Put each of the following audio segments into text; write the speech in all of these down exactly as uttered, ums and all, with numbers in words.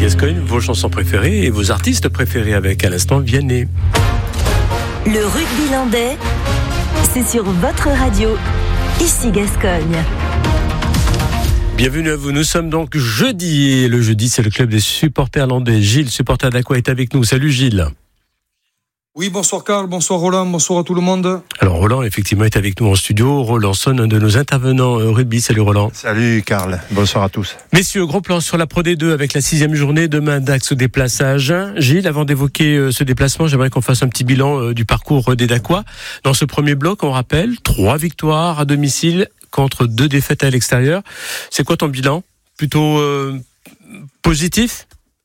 Gascogne, vos chansons préférées et vos artistes préférés avec à l'instant Vianney. Le rugby landais, c'est sur votre radio, ici Gascogne. Bienvenue à vous, nous sommes donc jeudi et le jeudi c'est le club des supporters landais. Gilles, supporter d'Aqua, est avec nous. Salut Gilles. Oui, bonsoir Karl, bonsoir Roland, bonsoir à tout le monde. Alors Roland, effectivement, est avec nous en studio. Roland Son, un de nos intervenants euh, rugby. Salut Roland. Salut Karl, bonsoir à tous. Messieurs, gros plan sur la Pro D deux avec la sixième journée. Demain, Dax au déplaçage. Gilles, avant d'évoquer euh, ce déplacement, j'aimerais qu'on fasse un petit bilan euh, du parcours des Dacois. Dans ce premier bloc, on rappelle, trois victoires à domicile contre deux défaites à l'extérieur. C'est quoi ton bilan ? Plutôt euh, positif ?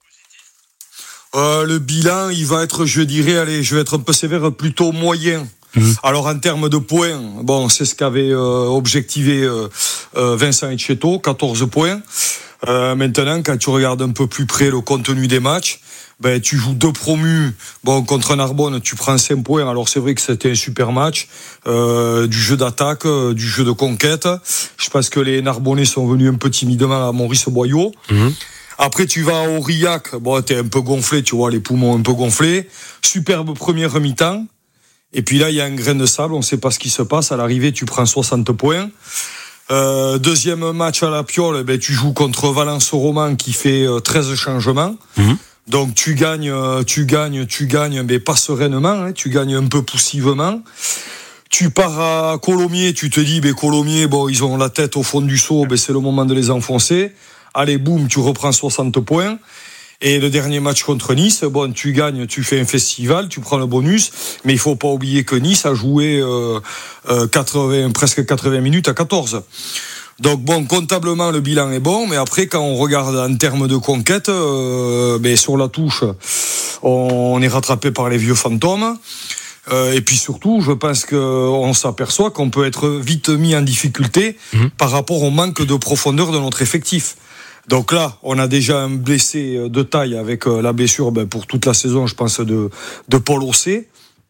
Euh, le bilan, il va être, je dirais, allez, je vais être un peu sévère, plutôt moyen. Mmh. Alors en termes de points, bon, c'est ce qu'avait euh, objectivé euh, euh, Vincent Etcheto, quatorze points. Euh, maintenant, quand tu regardes un peu plus près le contenu des matchs, ben tu joues deux promus. Bon, contre Narbonne, tu prends cinq points. Alors c'est vrai que c'était un super match, euh, du jeu d'attaque, euh, du jeu de conquête. Je pense que les Narbonnais sont venus un peu timidement à Maurice Boyau. Mmh. Après, tu vas à Aurillac, bon, t'es un peu gonflé, tu vois, les poumons un peu gonflés. Superbe première mi-temps. Et puis là, il y a un grain de sable, on ne sait pas ce qui se passe. À l'arrivée, tu prends soixante points. Euh, deuxième match à la Piole, ben, tu joues contre Valence-Roman qui fait treize changements. Mmh. Donc, tu gagnes, tu gagnes, tu gagnes, mais pas sereinement, hein, tu gagnes un peu poussivement. Tu pars à Colomiers, tu te dis, ben, Colomiers, bon, ils ont la tête au fond du seau, ben, c'est le moment de les enfoncer. Allez, boum, tu reprends soixante points. Et le dernier match contre Nice, bon, tu gagnes, tu fais un festival, tu prends le bonus. Mais il faut pas oublier que Nice a joué euh, euh, quatre-vingts, presque quatre-vingts minutes à quatorze. Donc bon, comptablement, le bilan est bon. Mais après, quand on regarde en termes de conquête, euh, ben, sur la touche, on est rattrapé par les vieux fantômes. Euh, et puis surtout, je pense qu'on s'aperçoit qu'on peut être vite mis en difficulté mmh. par rapport au manque de profondeur de notre effectif. Donc là, on a déjà un blessé de taille avec la blessure ben, pour toute la saison, je pense, de, de Paul Ossé.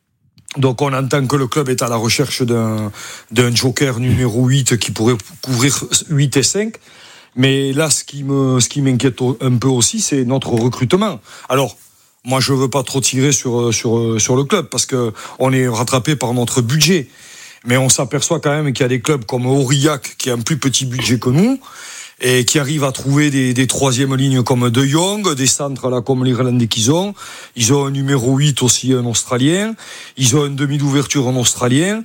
Donc on entend que le club est à la recherche d'un, d'un joker numéro huit qui pourrait couvrir huit et cinq. Mais là, ce qui, me, ce qui m'inquiète un peu aussi, c'est notre recrutement. Alors, moi, je veux pas trop tirer sur, sur, sur le club parce que on est rattrapé par notre budget. Mais on s'aperçoit quand même qu'il y a des clubs comme Aurillac qui a un plus petit budget que nous et qui arrivent à trouver des, des troisièmes lignes comme De Jong, des centres là comme l'Irlandais qu'ils ont. Ils ont un numéro huit aussi, un Australien. Ils ont un demi d'ouverture, un Australien.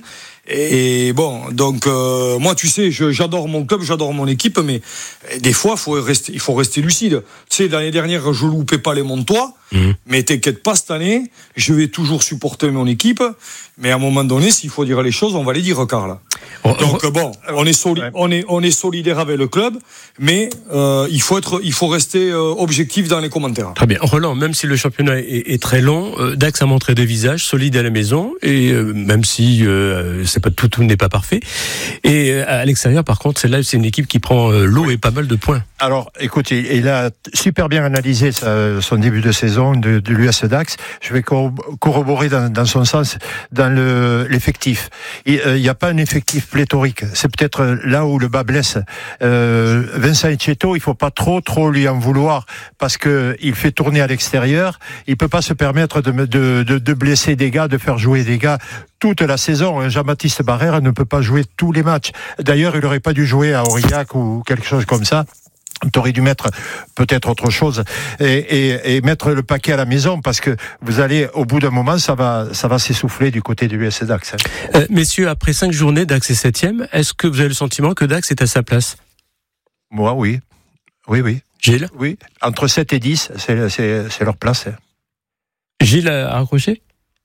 Et bon, donc euh, moi, tu sais, je, j'adore mon club, j'adore mon équipe, mais des fois, faut rester, il faut rester lucide. Tu sais, l'année dernière, je loupais pas les Montois, mmh. mais t'inquiète pas, cette année, je vais toujours supporter mon équipe. Mais à un moment donné, s'il faut dire les choses, on va les dire, Karl. Donc bon, on est soli- on est on est solidaire avec le club, mais euh, il faut être, il faut rester euh, objectif dans les commentaires. Très bien, Roland. Même si le championnat est, est très long, euh, Dax a montré des visages solides à la maison, et euh, même si euh, c'est pas tout, tout n'est pas parfait. Et euh, à l'extérieur, par contre, c'est là, c'est une équipe qui prend euh, l'eau et pas mal de points. Alors, écoute, il, il a super bien analysé sa, son début de saison de, de l'U S Dax. Je vais corroborer dans, dans son sens dans le, l'effectif. Il n'y euh, a pas un effectif pléthorique. C'est peut-être là où le bas blesse. Euh, Vincent Etcheto, il faut pas trop, trop lui en vouloir parce que il fait tourner à l'extérieur. Il peut pas se permettre de, de, de, de blesser des gars, de faire jouer des gars toute la saison. Jean-Baptiste Barrère ne peut pas jouer tous les matchs. D'ailleurs, il aurait pas dû jouer à Aurillac ou quelque chose comme ça. T'aurais dû mettre peut-être autre chose et, et, et mettre le paquet à la maison parce que vous allez, au bout d'un moment, ça va, ça va s'essouffler du côté du U S Dax. Euh, messieurs, après cinq journées, Dax est septième. Est-ce que vous avez le sentiment que Dax est à sa place ? Moi, oui. Oui, oui. Gilles ? Oui. Entre sept et dix, c'est, c'est, c'est leur place. Gilles a accroché ?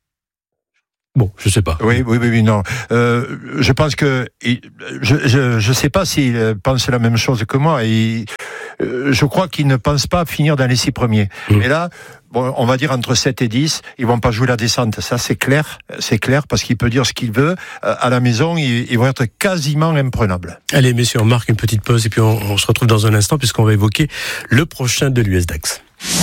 Bon, je sais pas. Oui, oui, oui, oui non. Euh, je pense que il, je, je, je sais pas s'il pense la même chose que moi. Et euh, je crois qu'il ne pense pas finir dans les six premiers. Mmh. Et là, bon, on va dire entre sept et dix, ils vont pas jouer la descente. Ça, c'est clair, c'est clair, parce qu'il peut dire ce qu'il veut. Euh, à la maison, ils, ils vont être quasiment imprenables. Allez, messieurs, on marque une petite pause et puis on, on se retrouve dans un instant puisqu'on va évoquer le prochain de l'U S Dax.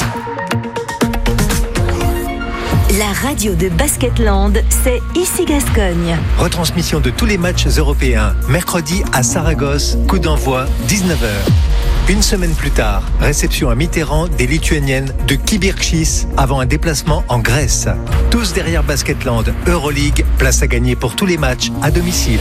La radio de Basketland, c'est ici Gascogne. Retransmission de tous les matchs européens, mercredi à Saragosse, coup d'envoi dix-neuf heures. Une semaine plus tard, réception à Mitterrand des Lituaniennes de Kibirkis avant un déplacement en Grèce. Tous derrière Basketland, Euroleague, place à gagner pour tous les matchs à domicile.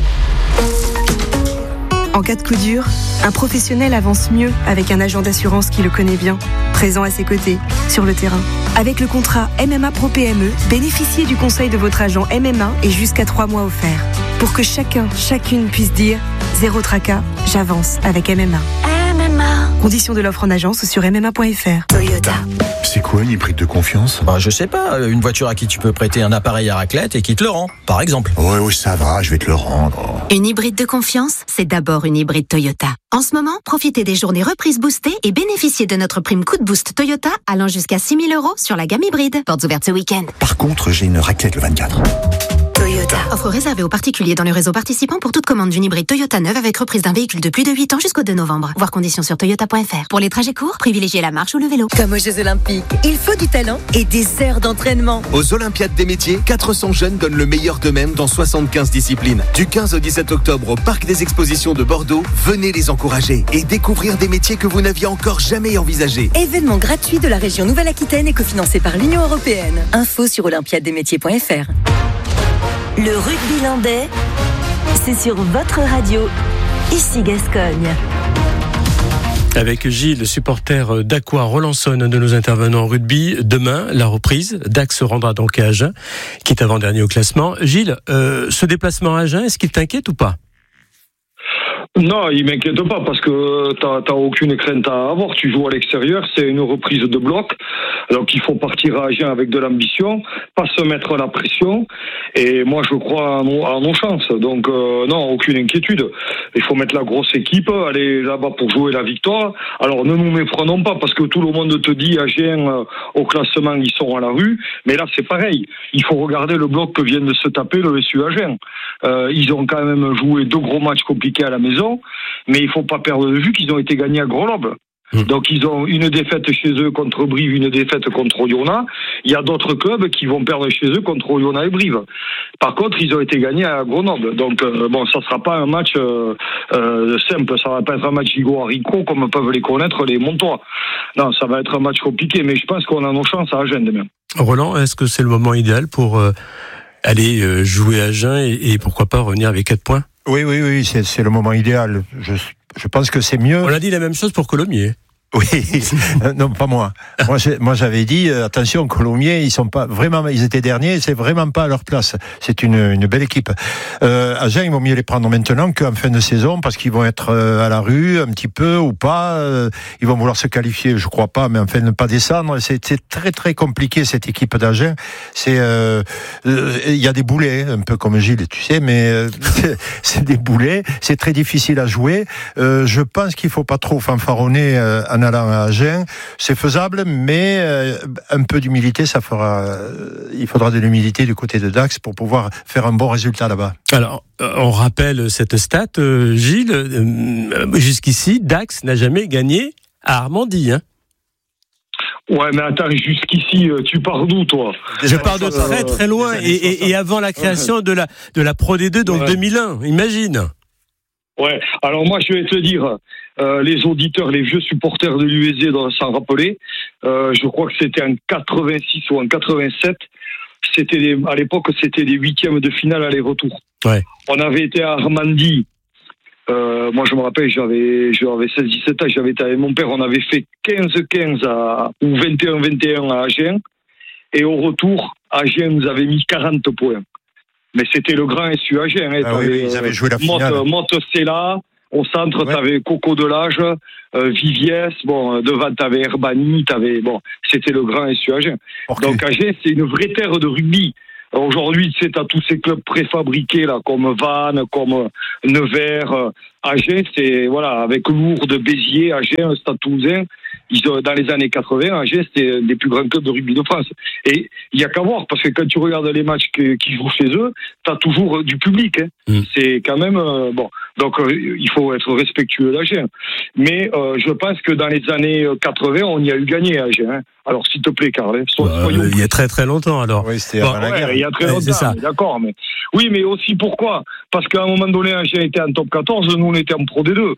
En cas de coup dur, un professionnel avance mieux avec un agent d'assurance qui le connaît bien, présent à ses côtés, sur le terrain. Avec le contrat M M A Pro P M E, bénéficiez du conseil de votre agent M M A et jusqu'à trois mois offerts. Pour que chacun, chacune puisse dire « Zéro tracas, j'avance avec M M A ». M M A. Conditions de l'offre en agence sur m m a point f r. Toyota. C'est quoi une hybride de confiance ? Bah, je sais pas, une voiture à qui tu peux prêter un appareil à raclette et qui te le rend, par exemple. Ouais, oui, ça va, je vais te le rendre. Une hybride de confiance, c'est d'abord une hybride Toyota. En ce moment, profitez des journées reprises boostées et bénéficiez de notre prime coup de boost Toyota allant jusqu'à six mille euros sur la gamme hybride. Portes ouvertes ce week-end. Par contre, j'ai une raclette le vingt-quatre. Toyota. Offre réservée aux particuliers dans le réseau participant pour toute commande d'une hybride Toyota neuve avec reprise d'un véhicule de plus de huit ans jusqu'au deux novembre. Voir conditions sur toyota point f r. Pour les trajets courts, privilégiez la marche ou le vélo. Comme aux Jeux Olympiques, il faut du talent et des heures d'entraînement. Aux Olympiades des métiers, quatre cents jeunes donnent le meilleur d'eux-mêmes dans soixante-quinze disciplines. Du quinze au dix-sept octobre au Parc des Expositions de Bordeaux, venez les encourager et découvrir des métiers que vous n'aviez encore jamais envisagés. Événement gratuit de la région Nouvelle-Aquitaine et cofinancé par l'Union Européenne. Info sur olympiade des métiers point f r. Le rugby landais, c'est sur votre radio, ici Gascogne. Avec Gilles, supporter d'Aqua Rolançonne, de nos intervenants en rugby. Demain, la reprise. Dax se rendra donc à Agen, qui est avant-dernier au classement. Gilles, euh, ce déplacement à Agen, est-ce qu'il t'inquiète ou pas ? Non, il m'inquiète pas parce que t'as, t'as aucune crainte à avoir. Tu joues à l'extérieur, c'est une reprise de bloc. Donc il faut partir à Agen avec de l'ambition, pas se mettre la pression. Et moi je crois à nos, à nos chances. Donc euh, non, aucune inquiétude. Il faut mettre la grosse équipe, aller là-bas pour jouer la victoire. Alors ne nous méprenons pas parce que tout le monde te dit Agen euh, au classement ils sont à la rue. Mais là c'est pareil. Il faut regarder le bloc que viennent de se taper le S U Agen. Euh, ils ont quand même joué deux gros matchs compliqués à la maison. Mais il ne faut pas perdre de vue qu'ils ont été gagnés à Grenoble. Mmh. Donc ils ont une défaite chez eux contre Brive, une défaite contre Oyonnax. Il y a d'autres clubs qui vont perdre chez eux contre Oyonnax et Brive. Par contre, ils ont été gagnés à Grenoble. Donc euh, bon, ça ne sera pas un match euh, euh, simple. Ça ne va pas être un match gigot haricot comme peuvent les connaître les Montois. Non, ça va être un match compliqué. Mais je pense qu'on a nos chances à Agen demain. Roland, est-ce que c'est le moment idéal pour euh, aller euh, jouer à Agen et, et pourquoi pas revenir avec quatre points ? Oui, oui, oui, c'est, c'est le moment idéal. Je, je pense que c'est mieux. On a dit la même chose pour Colomiers. Oui, non, pas moi. Moi, j'ai, moi, j'avais dit, euh, attention, Colomiers, ils sont pas vraiment, ils étaient derniers, c'est vraiment pas à leur place. C'est une, une belle équipe. Euh, Agen, il vaut mieux les prendre maintenant qu'en fin de saison, parce qu'ils vont être euh, à la rue, un petit peu, ou pas. Euh, ils vont vouloir se qualifier, je crois pas, mais enfin, ne pas descendre. C'est, c'est très, très compliqué, cette équipe d'Agen. C'est, euh, euh, il y a des boulets, un peu comme Gilles, tu sais, mais euh, c'est, c'est des boulets. C'est très difficile à jouer. Euh, je pense qu'il faut pas trop fanfaronner euh, en allant à Agen, c'est faisable, mais euh, un peu d'humilité, ça fera. Euh, il faudra de l'humilité du côté de Dax pour pouvoir faire un bon résultat là-bas. Alors, euh, on rappelle cette stat, euh, Gilles. Euh, jusqu'ici, Dax n'a jamais gagné à Armandie. Hein. Ouais, mais attends, jusqu'ici, tu pars d'où, toi ? Je pars de très très loin, et, et, et avant la création de la de la Pro D deux, donc ouais. deux mille un. Imagine. Ouais. Alors moi, je vais te dire. Euh, les auditeurs, les vieux supporters de l'U S G doivent s'en rappeler. Euh, je crois que c'était en quatre-vingt-six ou en quatre-vingt-sept. C'était des, à l'époque, c'était des huitièmes de finale aller-retour. Ouais. On avait été à Armandie. Euh, moi, je me rappelle, j'avais, j'avais seize dix-sept ans, j'avais été avec mon père. On avait fait quinze quinze à, ou vingt et un vingt et un à Agen. Et au retour, Agen nous avait mis quarante points. Mais c'était le grand S U Agen. Hein. Ah oui, ils avaient joué la finale. Motte, Motte Sella. Au centre, ouais. T'avais Coco Delage, euh, Viviès, bon, devant t'avais Herbani, t'avais, bon, c'était le grand S U Agen. Okay. Donc Agen, c'est une vraie terre de rugby. Aujourd'hui, tu sais, t'as tous ces clubs préfabriqués, là, comme Vannes, comme Nevers. Euh, Agen, c'est, voilà, avec Lourdes, Béziers, Agen, Stade Toulousain. Ils ont, dans les années quatre-vingts, Agen, c'était un des plus grands clubs de rugby de France. Et il y a qu'à voir, parce que quand tu regardes les matchs qui, qui jouent chez eux, t'as toujours du public. Hein. Mm. C'est quand même, euh, bon. Donc, euh, il faut être respectueux d'Agen. Mais euh, je pense que dans les années quatre-vingts, on y a eu gagné à Agen. Hein. Alors, s'il te plaît, Karl. Hein, sois, bah, il y a très très longtemps, alors. Oui, c'était bon, avant la guerre. Ouais, il y a très longtemps, ouais, c'est ça. D'accord. Mais... Oui, mais aussi pourquoi ? Parce qu'à un moment donné, Agen était en top quatorze, nous, on était en Pro D deux. Mm.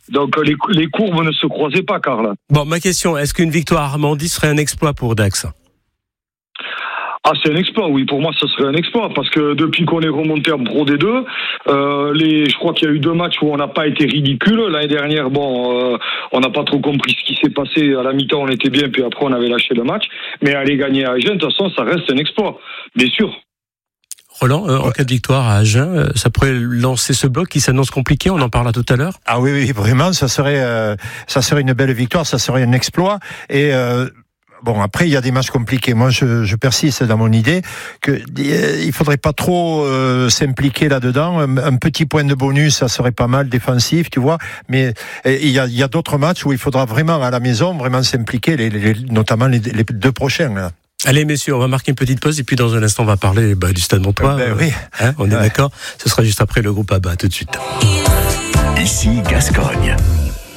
Donc les, les courbes ne se croisaient pas, Karl. Bon, ma question, est-ce qu'une victoire à Armandie serait un exploit pour Dax ? Ah, c'est un exploit, oui. Pour moi, ce serait un exploit parce que depuis qu'on est remonté en Pro D deux, euh, les, je crois qu'il y a eu deux matchs où on n'a pas été ridicule. L'année dernière, bon, euh, on n'a pas trop compris ce qui s'est passé. À la mi-temps, on était bien, puis après, on avait lâché le match. Mais aller gagner à Agen, de toute façon, ça reste un exploit, bien sûr. Roland, euh, en cas de victoire à Agen, euh, ça pourrait lancer ce bloc qui s'annonce compliqué. On en parlera tout à l'heure. Ah oui, oui, vraiment, ça serait, euh, ça serait une belle victoire, ça serait un exploit. Et euh, bon, après, il y a des matchs compliqués. Moi, je, je persiste dans mon idée que euh, il faudrait pas trop euh, s'impliquer là-dedans. Un, un petit point de bonus, ça serait pas mal défensif, tu vois. Mais euh, il y a, il y a d'autres matchs où il faudra vraiment à la maison vraiment s'impliquer, les, les, notamment les, les deux prochains. Là. Allez messieurs, on va marquer une petite pause et puis dans un instant on va parler bah, du Stade Montois. Ben, ben, oui. Hein, on est ouais. d'accord. Ce sera juste après le groupe A B A. Tout de suite. Ici Gascogne.